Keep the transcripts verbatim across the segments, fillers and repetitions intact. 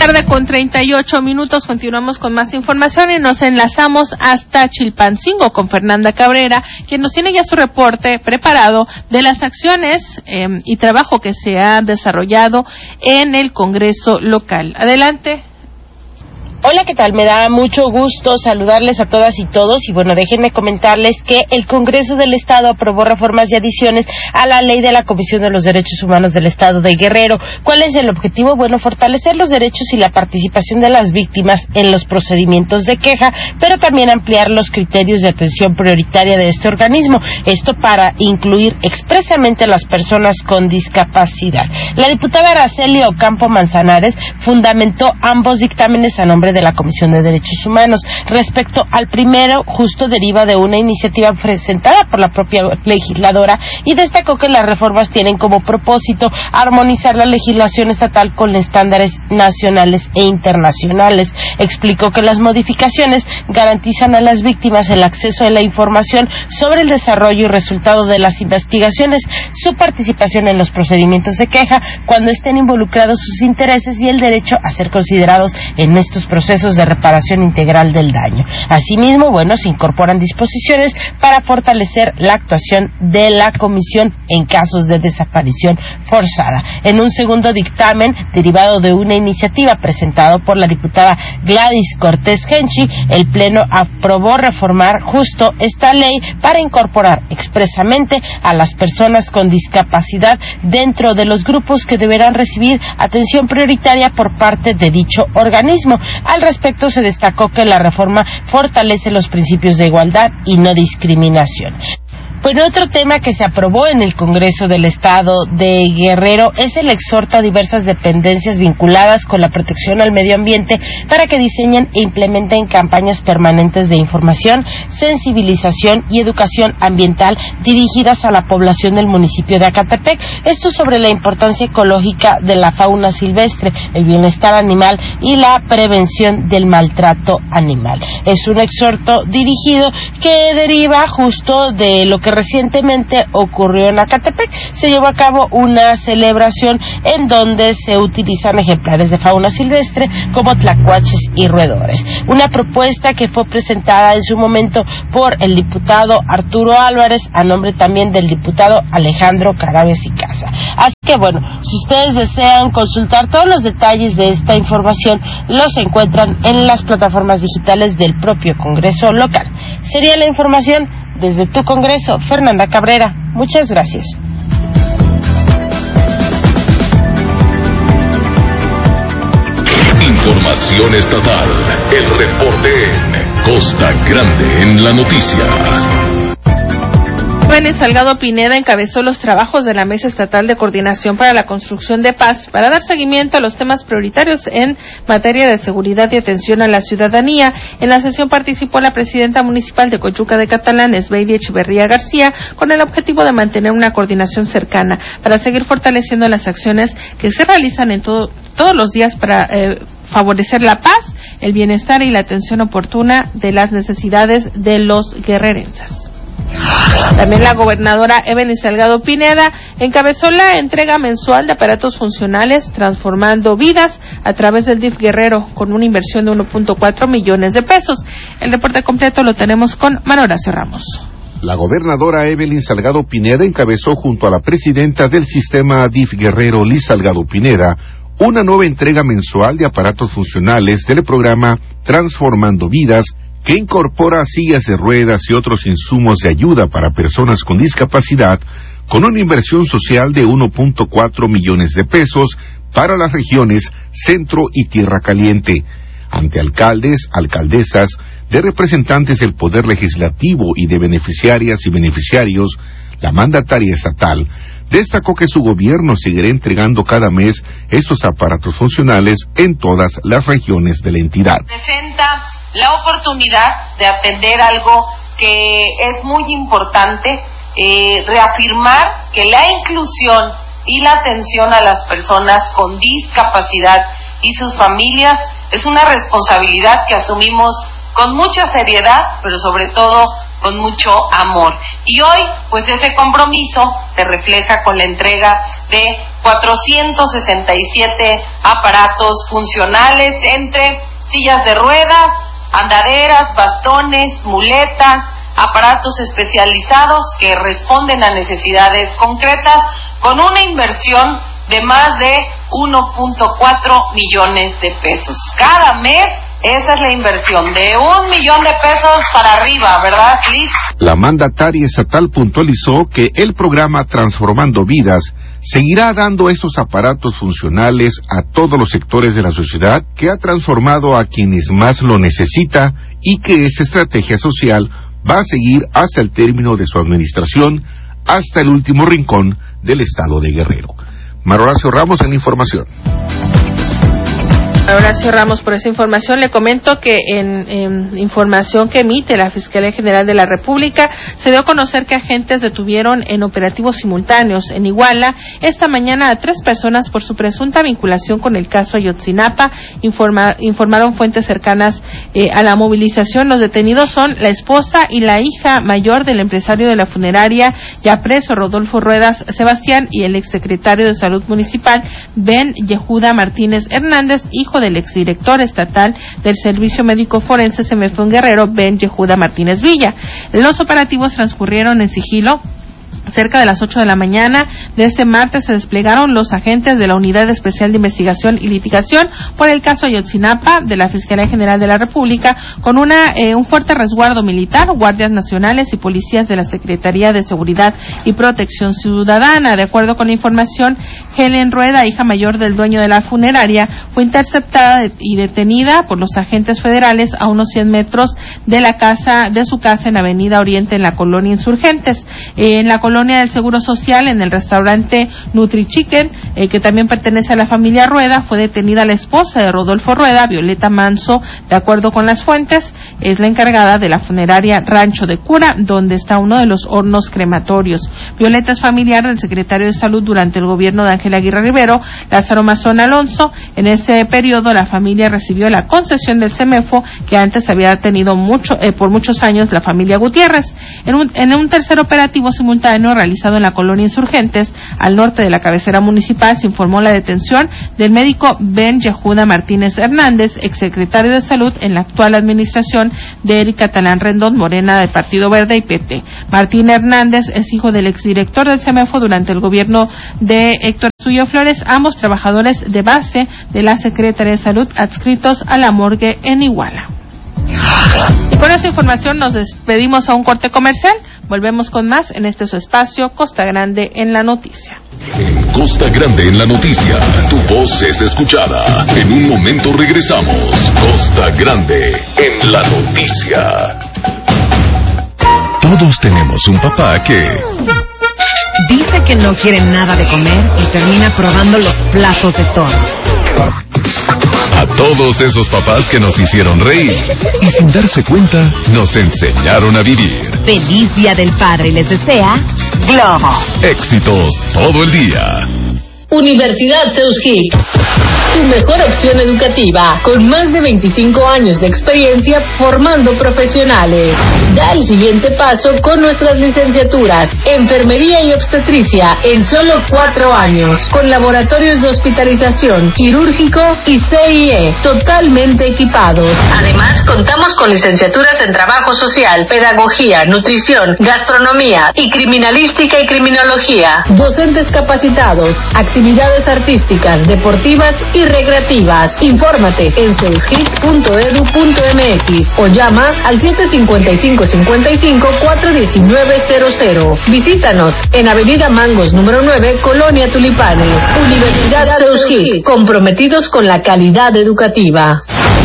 Tarde con treinta y ocho minutos, continuamos con más información y nos enlazamos hasta Chilpancingo con Fernanda Cabrera, quien nos tiene ya su reporte preparado de las acciones eh, y trabajo que se ha desarrollado en el Congreso local. Adelante. Hola, ¿qué tal? Me da mucho gusto saludarles a todas y todos y bueno, déjenme comentarles que el Congreso del Estado aprobó reformas y adiciones a la ley de la Comisión de los Derechos Humanos del Estado de Guerrero. ¿Cuál es el objetivo? Bueno, fortalecer los derechos y la participación de las víctimas en los procedimientos de queja, pero también ampliar los criterios de atención prioritaria de este organismo. Esto para incluir expresamente a las personas con discapacidad. La diputada Araceli Ocampo Manzanares fundamentó ambos dictámenes a nombre de la Comisión de Derechos Humanos. Respecto al primero, justo deriva de una iniciativa presentada por la propia legisladora y destacó que las reformas tienen como propósito armonizar la legislación estatal con estándares nacionales e internacionales. Explicó que las modificaciones garantizan a las víctimas el acceso a la información sobre el desarrollo y resultado de las investigaciones, su participación en los procedimientos de queja cuando estén involucrados sus intereses y el derecho a ser considerados en estos procesos de reparación integral del daño. Asimismo, bueno, se incorporan disposiciones para fortalecer la actuación de la Comisión en casos de desaparición forzada. En un segundo dictamen, derivado de una iniciativa presentada por la diputada Gladys Cortés Genchi, el Pleno aprobó reformar justo esta ley para incorporar expresamente a las personas con discapacidad dentro de los grupos que deberán recibir atención prioritaria por parte de dicho organismo. Al respecto, se destacó que la reforma fortalece los principios de igualdad y no discriminación. Bueno, otro tema que se aprobó en el Congreso del Estado de Guerrero es el exhorto a diversas dependencias vinculadas con la protección al medio ambiente para que diseñen e implementen campañas permanentes de información, sensibilización y educación ambiental dirigidas a la población del municipio de Acatepec. Esto sobre la importancia ecológica de la fauna silvestre, el bienestar animal y la prevención del maltrato animal. Es un exhorto dirigido que deriva justo de lo que recientemente ocurrió en Acatepec. Se llevó a cabo una celebración en donde se utilizan ejemplares de fauna silvestre como tlacuaches y roedores. Una propuesta que fue presentada en su momento por el diputado Arturo Álvarez a nombre también del diputado Alejandro Caraves y Casa. Así que bueno, si ustedes desean consultar todos los detalles de esta información, los encuentran en las plataformas digitales del propio Congreso local. Sería la información desde tu Congreso, Fernanda Cabrera. Muchas gracias. Información estatal. El reporte en Costa Grande en la Noticias. Evelyn Salgado Pineda encabezó los trabajos de la Mesa Estatal de Coordinación para la Construcción de Paz para dar seguimiento a los temas prioritarios en materia de seguridad y atención a la ciudadanía. En la sesión participó la presidenta municipal de Coyuca de Catalán, Esbeidi Echeverría García, con el objetivo de mantener una coordinación cercana para seguir fortaleciendo las acciones que se realizan en todo, todos los días para eh, favorecer la paz, el bienestar y la atención oportuna de las necesidades de los guerrerenses. También la gobernadora Evelyn Salgado Pineda encabezó la entrega mensual de aparatos funcionales Transformando Vidas a través del D I F Guerrero con una inversión de uno punto cuatro millones de pesos. El reporte completo lo tenemos con Manuel Horacio Ramos. La gobernadora Evelyn Salgado Pineda encabezó junto a la presidenta del sistema D I F Guerrero, Liz Salgado Pineda, una nueva entrega mensual de aparatos funcionales del programa Transformando Vidas, que incorpora sillas de ruedas y otros insumos de ayuda para personas con discapacidad, con una inversión social de uno punto cuatro millones de pesos para las regiones Centro y Tierra Caliente. Ante alcaldes, alcaldesas, de representantes del Poder Legislativo y de beneficiarias y beneficiarios, la mandataria estatal destacó que su gobierno seguirá entregando cada mes estos aparatos funcionales en todas las regiones de la entidad. Presenta la oportunidad de atender algo que es muy importante, eh, reafirmar que la inclusión y la atención a las personas con discapacidad y sus familias es una responsabilidad que asumimos con mucha seriedad, pero sobre todo con mucho amor. Y hoy, pues ese compromiso se refleja con la entrega de cuatrocientos sesenta y siete aparatos funcionales entre sillas de ruedas, andaderas, bastones, muletas, aparatos especializados que responden a necesidades concretas con una inversión de más de uno punto cuatro millones de pesos. Cada mes, esa es la inversión, de un millón de pesos para arriba, ¿verdad, Liz? La mandataria estatal puntualizó que el programa Transformando Vidas seguirá dando estos aparatos funcionales a todos los sectores de la sociedad, que ha transformado a quienes más lo necesita, y que esta estrategia social va a seguir hasta el término de su administración, hasta el último rincón del estado de Guerrero. Horacio Ramos en la información. Horacio Ramos, por esa información. Le comento que en, en información que emite la Fiscalía General de la República, se dio a conocer que agentes detuvieron en operativos simultáneos en Iguala esta mañana a tres personas por su presunta vinculación con el caso Ayotzinapa. Informa, informaron fuentes cercanas eh, a la movilización. Los detenidos son la esposa y la hija mayor del empresario de la funeraria ya preso Rodolfo Ruedas Sebastián y el exsecretario de Salud Municipal Ben Yehuda Martínez Hernández, hijo del exdirector estatal del Servicio Médico Forense Semefón Guerrero, Ben Yehuda Martínez Villa. Los operativos transcurrieron en sigilo. Cerca de las ocho de la mañana de este martes se desplegaron los agentes de la Unidad Especial de Investigación y Litigación por el caso Ayotzinapa de la Fiscalía General de la República, con una eh, un fuerte resguardo militar, guardias nacionales y policías de la Secretaría de Seguridad y Protección Ciudadana. De acuerdo con la información, Helen Rueda, hija mayor del dueño de la funeraria, fue interceptada y detenida por los agentes federales a unos cien metros de la casa de su casa en Avenida Oriente, en la colonia Insurgentes. Eh, en la colonia del Seguro Social, en el restaurante Nutri Chicken, eh, que también pertenece a la familia Rueda, fue detenida la esposa de Rodolfo Rueda, Violeta Manso. De acuerdo con las fuentes, es la encargada de la funeraria Rancho de Cura, donde está uno de los hornos crematorios. Violeta es familiar del secretario de Salud durante el gobierno de Ángel Aguirre Rivero, Lázaro Mazón Alonso. En ese periodo, la familia recibió la concesión del CEMEFO, que antes había tenido mucho, eh, por muchos años la familia Gutiérrez. En un, en un tercer operativo simultáneo realizado en la colonia Insurgentes, al norte de la cabecera municipal, se informó la detención del médico Ben Yehuda Martínez Hernández, exsecretario de Salud en la actual administración de Eric Catalán Rendón Morena, del Partido Verde y P T. Martín Hernández es hijo del exdirector del CEMEFO durante el gobierno de Héctor Suyo Flores, ambos trabajadores de base de la Secretaría de Salud adscritos a la morgue en Iguala. Y con esta información nos despedimos a un corte comercial. Volvemos con más en este su espacio, Costa Grande en la Noticia. En Costa Grande en la Noticia, tu voz es escuchada. En un momento regresamos. Costa Grande en la Noticia. Todos tenemos un papá que dice que no quiere nada de comer y termina probando los platos de todos. A todos esos papás que nos hicieron reír y sin darse cuenta nos enseñaron a vivir. Feliz Día del Padre les desea Globo. Éxitos todo el día. Universidad Seuskic, tu mejor opción educativa, con más de veinticinco años de experiencia formando profesionales. Da el siguiente paso con nuestras licenciaturas, Enfermería y Obstetricia, en solo cuatro años, con laboratorios de hospitalización, quirúrgico y C I E, totalmente equipados. Además, contamos con licenciaturas en Trabajo Social, Pedagogía, Nutrición, Gastronomía y Criminalística y Criminología. Docentes capacitados, actividades Actividades artísticas, deportivas y recreativas. Infórmate en seuskic punto edu punto mx o llama al siete cinco cinco cinco cinco cuatro uno nueve cero cero. Visítanos en Avenida Mangos número nueve, Colonia Tulipanes. Universidad Seuskic, comprometidos con la calidad educativa.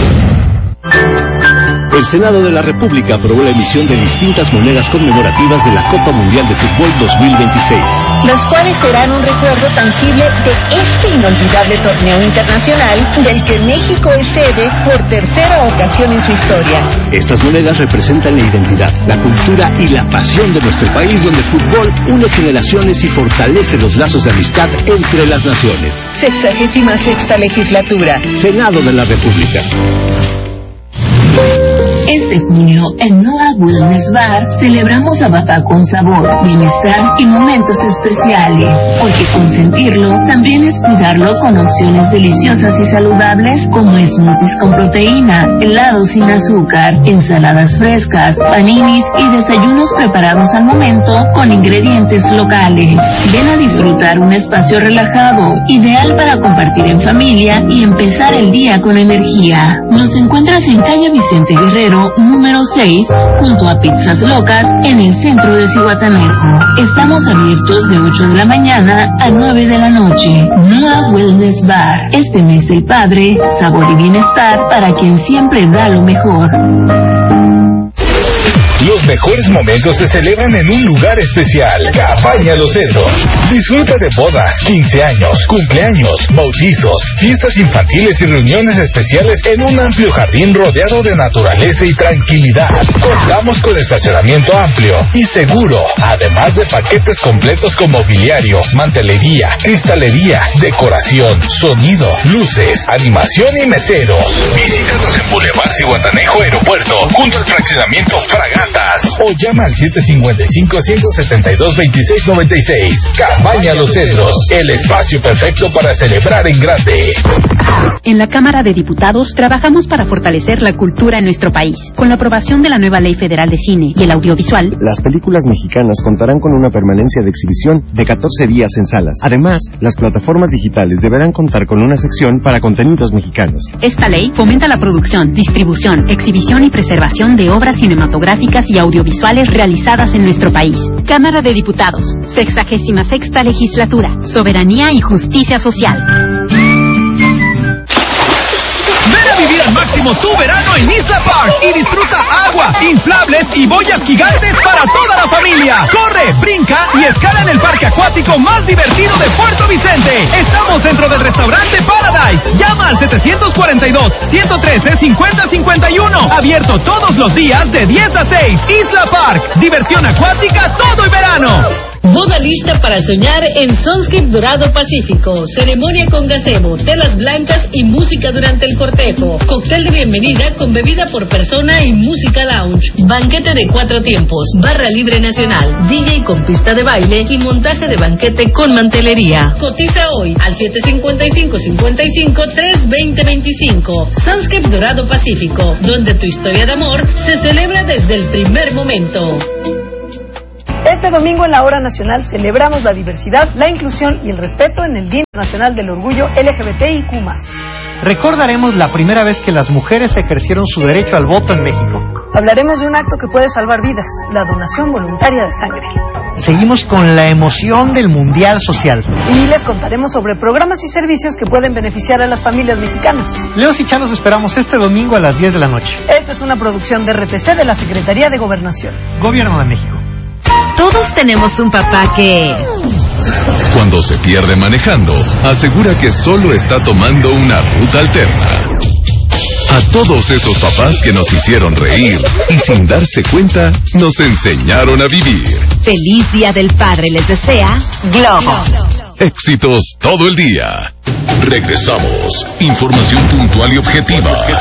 El Senado de la República aprobó la emisión de distintas monedas conmemorativas de la Copa Mundial de Fútbol dos mil veintiséis. Las cuales serán un recuerdo tangible de este inolvidable torneo internacional del que México es sede por tercera ocasión en su historia. Estas monedas representan la identidad, la cultura y la pasión de nuestro país, donde el fútbol une generaciones y fortalece los lazos de amistad entre las naciones. Sexagésima sexta legislatura. Senado de la República. Este junio, en Noah Wellness Bar, celebramos a papá con sabor, bienestar y momentos especiales. Porque consentirlo también es cuidarlo con opciones deliciosas y saludables como smoothies con proteína, helados sin azúcar, ensaladas frescas, paninis y desayunos preparados al momento con ingredientes locales. Ven a disfrutar un espacio relajado, ideal para compartir en familia y empezar el día con energía. Nos encuentras en calle Vicente Guerrero, número seis, junto a Pizzas Locas, en el centro de Zihuatanejo. Estamos abiertos de ocho de la mañana a nueve de la noche. Noah Wellness Bar. Este mes del padre, sabor y bienestar para quien siempre da lo mejor. Los mejores momentos se celebran en un lugar especial. Cabaña Los Cedros. Disfruta de bodas, quince años, cumpleaños, bautizos, fiestas infantiles y reuniones especiales en un amplio jardín rodeado de naturaleza y tranquilidad. Contamos con estacionamiento amplio y seguro, además de paquetes completos con mobiliario, mantelería, cristalería, decoración, sonido, luces, animación y meseros. Visítanos en Boulevard Zihuatanejo Aeropuerto, junto al fraccionamiento Fragata. O llama al siete cinco cinco, uno siete dos, dos seis nueve seis. Cabaña Los Cedros, el espacio perfecto para celebrar en grande. En la Cámara de Diputados trabajamos para fortalecer la cultura en nuestro país. Con la aprobación de la nueva Ley Federal de Cine y el Audiovisual, las películas mexicanas contarán con una permanencia de exhibición de catorce días en salas. Además, las plataformas digitales deberán contar con una sección para contenidos mexicanos. Esta ley fomenta la producción, distribución, exhibición y preservación de obras cinematográficas y audiovisuales realizadas en nuestro país. Cámara de Diputados, sexagésima sexta legislatura, soberanía y justicia social. Ven a vivir al máximo tu verano en Isla Park y disfruta agua, inflables y boyas gigantes para toda la familia. Corre, brinca y escala en el parque acuático más divertido de Puerto Vicente. Estamos dentro del restaurante Paradise. Llama al setecientos cuarenta y dos, ciento trece, cincuenta cincuenta y uno. Abierto todos los días de diez a seis. Isla Park. Diversión acuática todo el verano. Boda lista para soñar en Sunscape Dorado Pacífico. Ceremonia con gazebo, telas blancas y música durante el cortejo. Cóctel de bienvenida con bebida por persona y música lounge. Banquete de cuatro tiempos, barra libre nacional, D J con pista de baile y montaje de banquete con mantelería. Cotiza hoy al siete cinco cinco, cinco cinco, tres dos cero dos cinco. Sunscape Dorado Pacífico, donde tu historia de amor se celebra desde el primer momento. Este domingo en la Hora Nacional celebramos la diversidad, la inclusión y el respeto en el Día Internacional del Orgullo L G B T I Q más. Recordaremos la primera vez que las mujeres ejercieron su derecho al voto en México. Hablaremos de un acto que puede salvar vidas, la donación voluntaria de sangre. Seguimos con la emoción del Mundial Social. Y les contaremos sobre programas y servicios que pueden beneficiar a las familias mexicanas. Leos y Chá los esperamos este domingo a las diez de la noche. Esta es una producción de R T C de la Secretaría de Gobernación. Gobierno de México. Todos tenemos un papá que... Cuando se pierde manejando, asegura que solo está tomando una ruta alterna. A todos esos papás que nos hicieron reír y sin darse cuenta, nos enseñaron a vivir. Feliz Día del Padre les desea Globo. Éxitos todo el día. Regresamos. Información puntual y objetiva.